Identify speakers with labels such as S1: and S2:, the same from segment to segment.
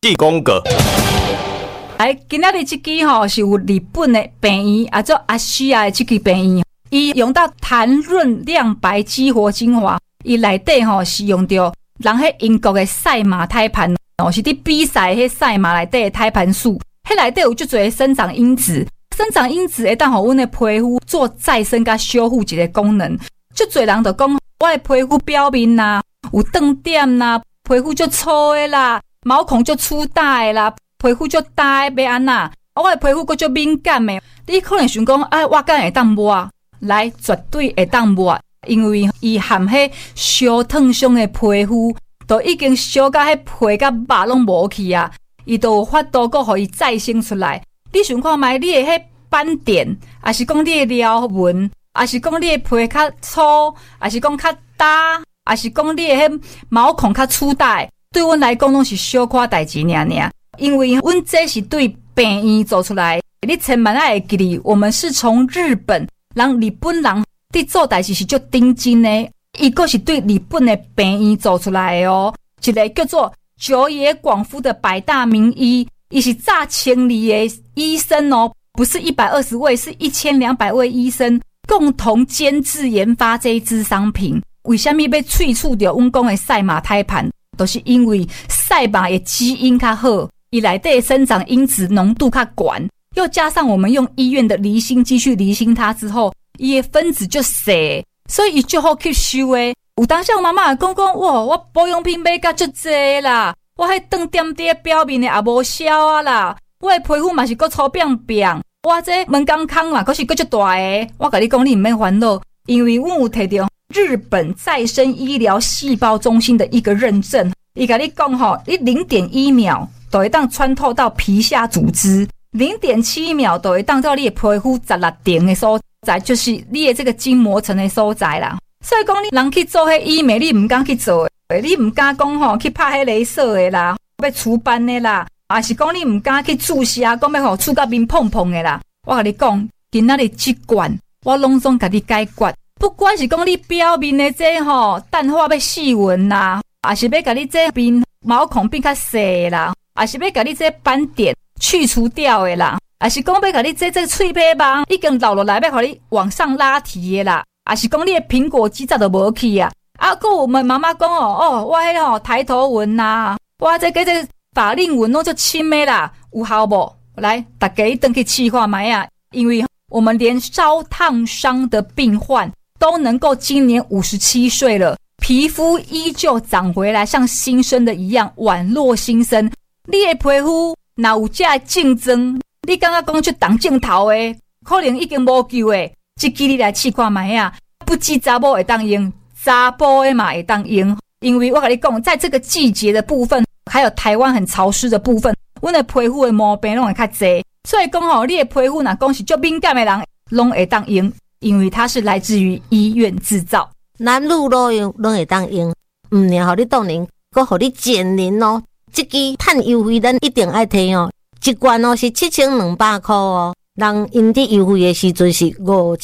S1: 记公个。
S2: 来，今仔日这支吼是有日本的病院，做阿西亚的这支病院，伊用到弹润亮白激活精华，伊内底吼是用到人迄英国的赛马胎盘哦，是伫比赛迄赛马内底的胎盘素，迄内底有足侪生长因子，生长因子会当互阮的皮肤做再生甲修复一个功能。足侪人就讲，我的皮肤表面呐有顿点啦，皮肤足粗的啦，毛孔足粗大的啦。皮肤足大的要安那？我的皮肤佫足敏感的，你可能想讲，我敢会当抹？来，绝对会当抹，因为伊含迄烧烫伤的皮肤，都已经烧到迄皮甲肉拢无去啊，伊都有法度佫互伊再生出来。你想看觅你的迄斑点，还是讲你的撩纹，还是讲你的皮较粗，还是讲较大，还是讲你的迄毛孔较粗大的，对阮来讲拢是小可代志尔。因为阮这是对病院做出来，你千万要会记哩，我们是从日本日本人伫做代志是足顶真的，伊个是对日本的病院做出来的哦。一个叫做久野广夫的百大名医，伊是炸千里的医生哦，不是120位，是1200位医生共同监制研发这一支商品。为什么要萃取到阮讲的赛马胎盘？都是因为赛马的基因较好。伊内底生长因子浓度较高，又加上我们用医院的离心机去离心它之后，伊的分子就小，所以伊就好去收诶。有当时我妈妈讲哇，我保养品买甲足济啦，我迄顿点伫表面的也无消啊啦，我的皮肤嘛是够粗扁扁，我这门岗空嘛，可是够足大诶。我甲你讲，你唔免烦恼，因为阮有摕到日本再生医疗细胞中心的一个认证，伊甲你讲吼，你0.1秒。都会当穿透到皮下组织，0.7秒都会当到你的皮肤16点的所在，就是你的这个筋膜层的所在啦。所以讲，你人去做迄医美，你唔敢去做的，你唔敢讲吼去拍迄雷射的啦，要除斑的啦，还是讲你唔敢去注射，讲要吼触到面碰碰的啦。我甲你讲，今仔日这罐我拢总甲你解决，不管是讲你表面的这吼淡化要细纹啦，还是要甲你这边毛孔变较细啦。还是要甲你这斑点去除掉的啦，还是讲要甲你这脆皮毛已经老落来，要甲你往上拉提的啦，还是讲你的苹果肌早都无去啊？啊，还有我们妈妈讲我迄吼抬头纹呐，我这法令纹拢就深的啦，有效无？来，大家一登去试看卖啊，因为我们连烧烫伤的病患都能够今年57岁了，皮肤依旧长回来，像新生的一样，宛若新生。你的皮肤若有这竞争，你感觉讲出当镜头的，可能已经无救的。这支你来试看卖啊，不止查某会当用，查甫的嘛会当用。因为我跟你讲，在这个季节的部分，还有台湾很潮湿的部分，阮的皮肤的毛病拢会较济。所以讲你的皮肤若讲是足敏感的人，拢会当用，因为它是来自于医院制造，
S3: 男女老幼拢会当用，唔然互你当年，佮互你减龄哦。这支碳优惠咱一定爱摕哦，一罐哦是7200块哦，人因伫优惠的时阵是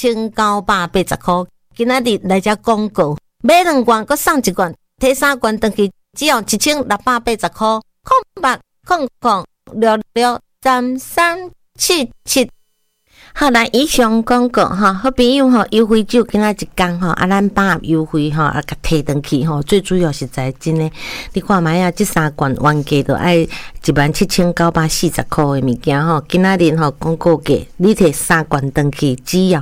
S3: 5980块。今仔日来遮广告，买2罐佮送1罐，摕3罐回去只要1680块。0800663377。好来，以上广告哈，好朋友哈，优惠就今仔一天哈，咱把握优惠哈，甲摕回去哈，最主要是在真诶，你看卖啊，这3罐原价都爱17940块的物件哈，今仔日哈广告价，你摕3罐回去只要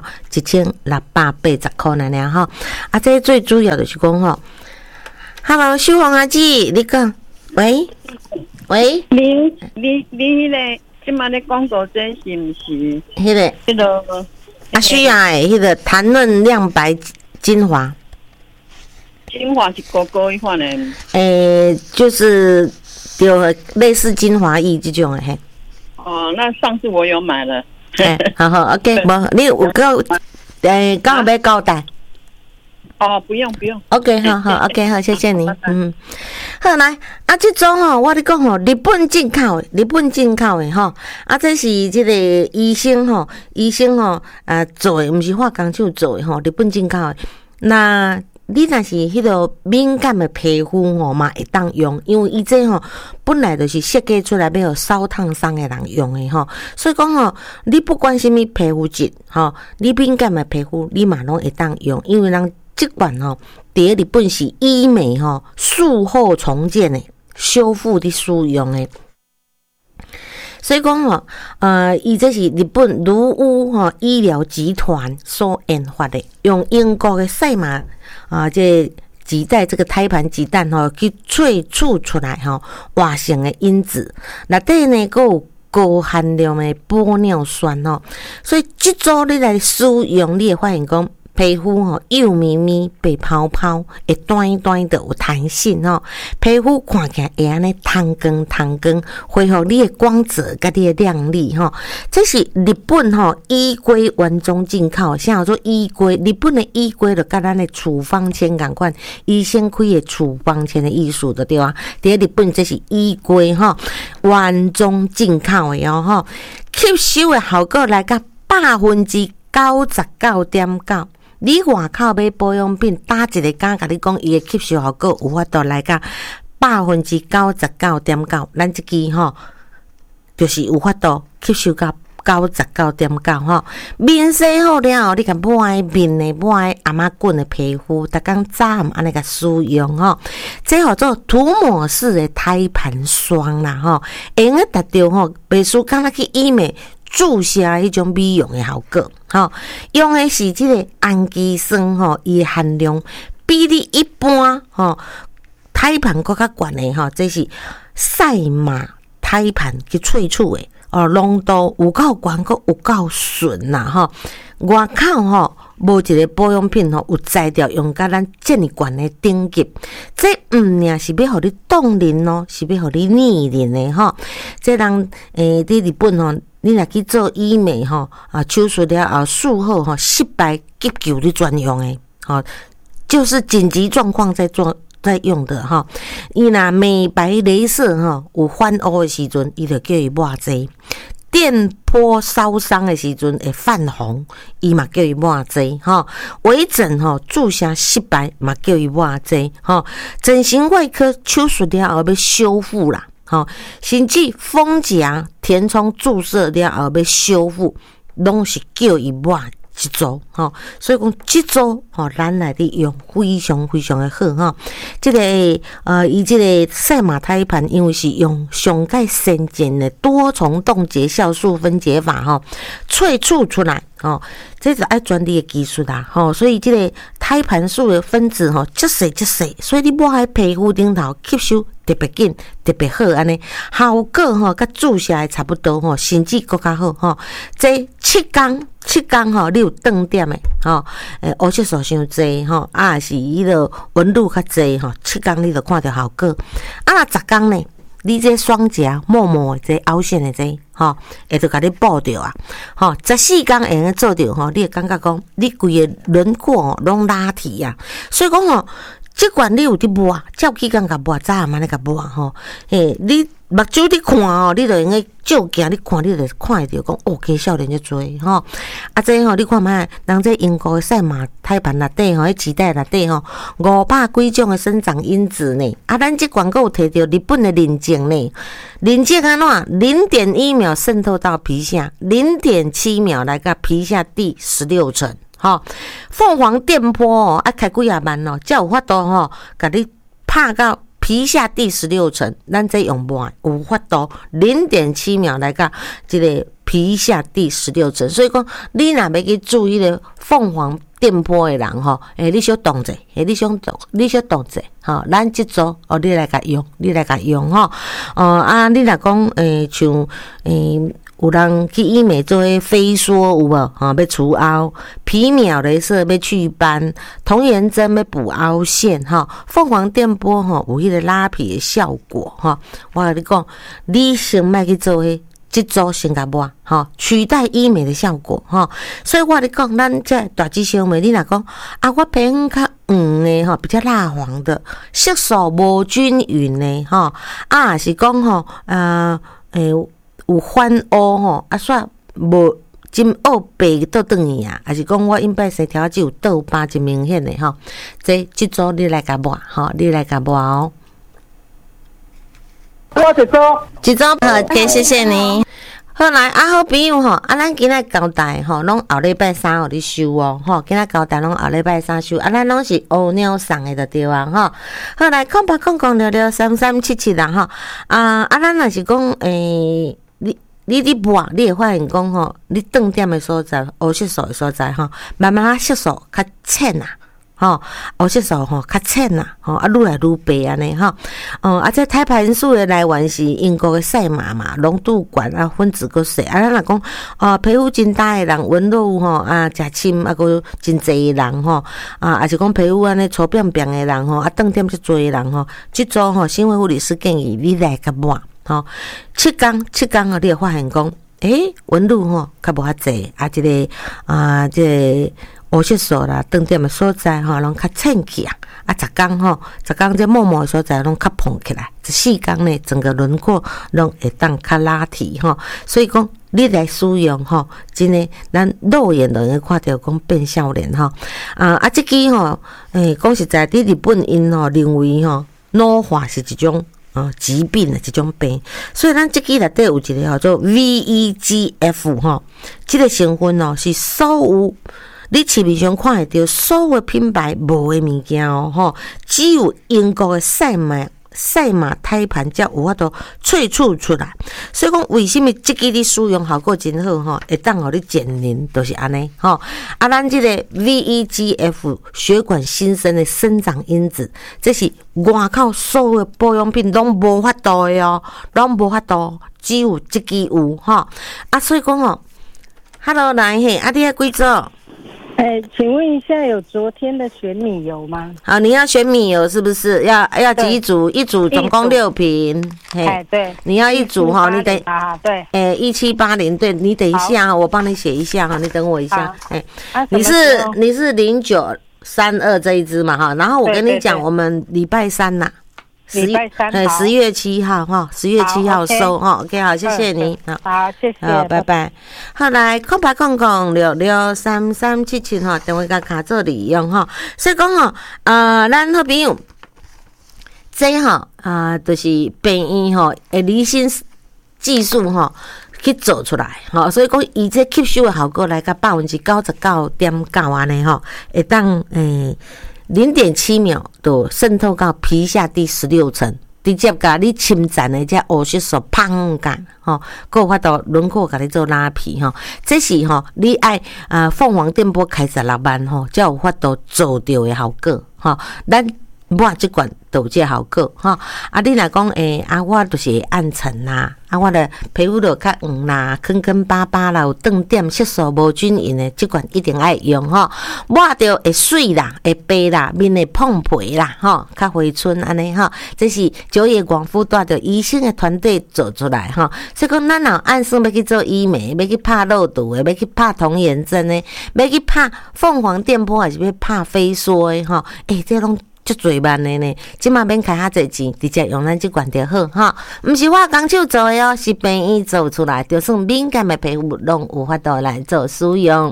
S3: 1680块尔哈，啊，这最主要就是讲哈 ，Hello， 秀芳阿姊，你讲，喂，
S4: 你迄个。即马咧广告真是毋是？
S3: 迄个需要诶，迄个弹润亮白精华。
S4: 精华是高高一款诶。
S3: 就是就类似精华液这种诶。
S4: 哦，那上次我有买了。
S3: 好 ，OK， 无你有够刚好要交代。
S4: 哦，不用。
S3: OK， 好 ，OK， 好，谢谢你。好来，啊，这种吼，我咧讲吼，日本进口的吼，啊，这是这个医生吼，做的，不是化工厂做的吼，日本进口的。那你若是迄个敏感的皮肤吼嘛会当用，因为伊这吼本来就是设计出来要烧烫伤的人用的吼，所以讲吼，你不管什么皮肤质吼，你敏感的皮肤你嘛拢会当用，因为人这款吼，伫日本是医美吼术后重建的修复的使用的。所以讲吼，伊这是日本如屋吼医疗集团所研发的，用英国的赛马这脐带这个胎盘鸡蛋吼去萃取出来吼活性的因子，内底呢还有高含量的玻尿酸吼，所以这组你来使用，你会发现讲。皮肤吼幼咪咪、白泡泡，会短短的有弹性吼。皮肤看起来会安尼通光，恢复你的光泽甲你的亮丽吼。这是日本吼衣柜原装进口，啥叫做衣柜？日本的衣柜就甲咱的处方签共款，医生开的处方签的意思就对啊。伫日本这是衣柜吼原装进口的哦吼，吸收的效果来到99.9%。你外口买保养品，打一个敢甲你讲，伊的吸收效果有法度来到99.9%，咱这支吼就是有法度吸收到99.9%吼。面洗好了后，你甲抹的面的抹的阿妈滚的皮肤，逐工早暗安尼甲使用吼，这叫做涂抹式的胎盘霜啦吼，会用达到吼，袂输敢若去医美。注射迄种美容的效果，吼，用的是这个氨基酸，吼，伊含量比你一般，吼，胎盘更较悬的，吼，这是赛马胎盘去萃取的，浓度有够悬，佮有够顺啦，吼，外口吼无一个保养品吼有材料用甲咱这么悬的等级，这毋定是要互你冻龄哦，是要互你逆龄的吼，这人伫日本吼。你若去做医美吼手术了后术后吼失败急救的专用的就是紧急状况在用的哈。伊若美白雷射哈有反乌的时阵，伊就叫伊抹剂；电波烧伤的时阵会泛红，伊嘛叫伊抹剂哈。微整哈注射失败嘛叫伊抹剂哈。整形外科手术了后要修复啦。甚至丰夹填充注射了后要修复，拢是叫伊抹一组所以讲这组咱来的用非常非常的好这个伊这个赛马胎盘，因为是用上界先进的多重冻结酵素分解法萃取出来这是爱专利的技术啦所以这个胎盘素的分子足细，所以你抹在皮肤顶头吸收特别紧，特别好安尼，效果甲注射的差不多甚至更加好这7天你有断点的黑色素伤济是伊个纹路较济7天你就看到效果10天呢？你这双颊抹这凹陷的这会就甲你补掉啊14天会用做到你会感觉讲你规个轮廓拢拉提啊，所以讲这款你有伫抹，照起工甲抹，早暗安尼甲抹你目睭你看你就用个照镜你看，你就看会到讲加少年就多这你看卖，人这英国的赛马胎盘内底迄脐带内底500几种的生长因子呢咱这款还有摕到日本的认证呢，认证安怎 0.1 秒渗透到皮下， 0.7 秒来到皮下第16层凤凰电波开几啊万才有法度甲你拍到皮下第16层，咱这用抹有法度 0.7 秒来到这个皮下第16层，所以讲你若要去注意的凤凰电波的人你小动者你小动者咱这组你来甲用你若讲像有人去医美做飞梭有无要除凹，皮秒雷射要祛斑，童颜针要补凹陷凤凰电波有迄个拉皮的效果我跟你讲，你先莫去做这组先甲抹取代医美的效果所以我跟你讲，咱这大肌小美，你若讲我皮肤较黄的比较蜡黄的，色素无均匀的是讲有反乌煞无真黑白倒转去啊，还是讲我阴拜生条只有倒疤真明显的吼，这组你来甲抹吼，你来甲抹哦。
S1: 我
S3: 一组好，谢谢你。好来，好朋友吼，咱今仔交代吼，拢后礼拜三互你收哦，吼，今仔交代拢后礼拜三收，咱拢是乌鸟送的就对啊，吼。好来，0800663377啦，吼，咱若是讲你抹，你会发现讲吼，你顿点的所在，黑色素的所在吼，慢慢色素较浅啊。吼，黑色素吼较浅啦，吼愈来愈白安尼吼，这胎盘素的来源是英国的赛马嘛，浓度悬分子个细，咱若讲皮肤真大的人，纹路吼食深个真济的人吼，也是讲皮肤安尼粗扁扁的人吼，顿点遮多的人吼，即组吼，新卫护理师建议你来甲抹吼，7天你会发现讲，纹路吼较无遐济，即个黑色素啦，顿点的所在吼，拢较浅去啊！10天吼，10天这默默的所在拢较膨起来，14天呢，整个轮廓拢会当较拉提吼。所以讲，你来使用吼，真诶，咱肉眼都会看到讲变少年吼。这支吼，讲实在，伫日本因吼认为吼，老化是一种疾病的一种病，所以咱这支内底有一个叫做 VEGF 吼，这个成分哦是所有。你市面上看会到所有品牌无的物件哦，吼，只有英国的赛马胎盘才有法度萃取出来。所以讲，为什么这支你使用效果真好吼？会当互你减龄，都是安尼吼。咱这个 VEGF 血管新生的生长因子，这是外口所有的保养品拢无法度的哦，拢无法度，只有这支有吼。所以讲哦 ，Hello 来嘿，你要几组？
S1: 请问一下，有昨天的选米油吗？
S3: 好，你要选米油是不是？要几组？一组总共6瓶。
S1: 对。
S3: 你要一组哈，你等
S1: 对。
S3: 1780，对，你等一下，我帮你写一下哈，你等我一下。你是0932这一支嘛哈，然后我跟你讲，我们礼拜三呐。
S1: 礼拜三
S3: 10月7号哈，10月7号收哈 ，OK 好，谢谢你，
S1: 好，谢谢，
S3: 好，拜拜。好来，0800663377哈，电话甲卡做利用哈，所以讲吼，咱好朋友，这吼就是病院吼，离心技术吼去做出来吼，所以讲伊这吸收的效果来到99.9%安尼吼，会当0.7秒就渗透到皮下第16层，直接甲你侵占的这黑色素胖干吼，有法度轮廓甲你做拉皮吼，这是吼你爱凤凰电波开16万吼，才有法度做到的效果吼，咱抹这款都有这效果吼，你若讲我就是暗沉啦，我的皮肤就较黄啦，坑巴巴啦，有顿点色素无均匀的，这款一定爱用吼，抹着会水啦，会白啦，面会碰皮啦吼，较回春安尼吼，这是九野广夫带着医生的团队做出来吼，所以讲咱若按算要去做医美，要去拍肉毒的，要去拍童颜针的，要去拍凤凰电波，还是要拍飞梭的吼，这拢足侪万的呢，即马免开遐侪钱，直接用咱即款就好哈。毋是我工手做的哦，是病院做出来，就算敏感的皮肤拢有法度来做使用。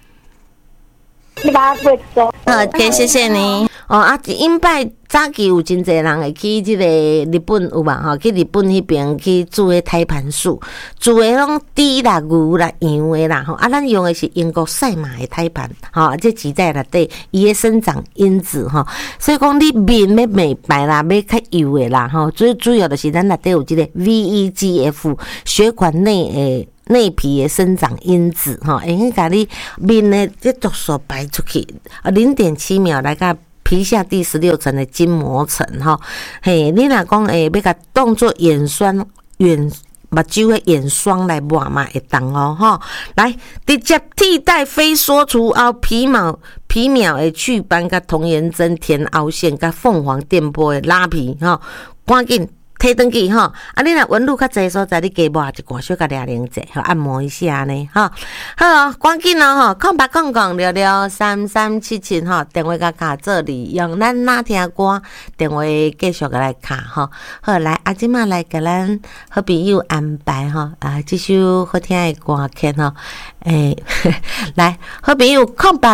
S3: 好，谢谢你。因拜早期有真侪人会去即个日本有嘛吼，去日本迄边去煮诶胎盘素，煮诶拢猪啦、牛啦、羊诶啦吼，咱用诶是英国赛马诶胎盘，吼，这几在内底伊诶生长因子吼，所以讲你面要美白啦，要较油诶啦吼，最主要就是咱内底有即个 VEGF 血管内皮的生长因子吼，会甲你面的这毒素排出去，0.7秒来甲皮下第16层的筋膜层吼，你若讲要甲当作眼目睭的眼霜来抹嘛会当哦吼，来直接替代飞梭除凹皮秒的祛斑甲童颜针填凹陷甲凤凰电波的拉皮吼，赶紧摕登去吼，啊，你若温度较济所在，你加抹一罐小甲2零剂，吼按摩一下呢，吼。好，赶紧哦，吼，0800663377吼，电话甲卡做利用，咱哪听歌，电话继续甲来卡吼。好，来，即马来甲咱好朋友安排吼，这首好听的歌曲吼，来，好朋友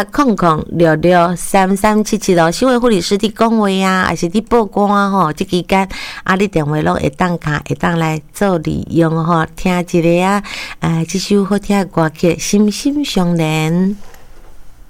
S3: 0800663377哦，新闻护理师伫讲话啊，还是伫报歌吼，即期间你电话拢会当卡，会当来做利用吼，听一个这首好听的歌曲，心心相连。